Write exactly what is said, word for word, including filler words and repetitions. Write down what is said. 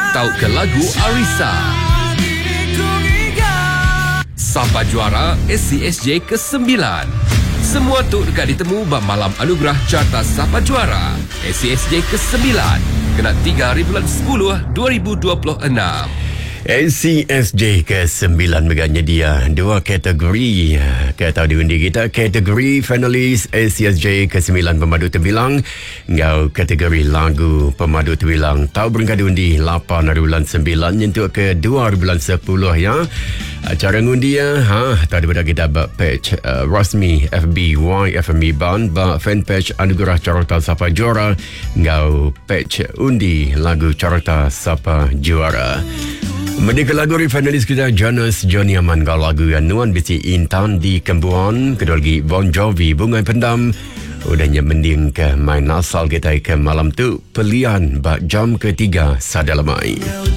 tahu ke lagu Arisa. Sampai juara S C S J ke sembilan. Semua tu dekat ditemu bab malam anugerah carta Sapa Juara S C S J ke sembilan. Kena tiga hari bulan sepuluh dua ribu dua puluh enam. S C S J ke sembilan meganya dia dua kategori kata diundi kita, kategori finalis S C S J ke sembilan pemadu terbilang, ngau kategori lagu pemadu terbilang tahu beringkat diundi lapan hari bulan sembilan nyentuh ke dua hari bulan sepuluh ya. Cara ngundi ya ha tadi pada kita buat page uh, rasmi F B Y F M E Band ba fanpage anugerah carta Sapa Juara ngau page undi lagu carta Sapa Juara. Merdeka lagu finalis kita Jonas Johnny Aman kau lagu yang Nuan Bisi Intan di Kembuan, kedua lagi Bon Jovi Bunga Pendam. Udahnya mending ke main asal kita ke malam tu pelian bak jam ketiga sadalamai.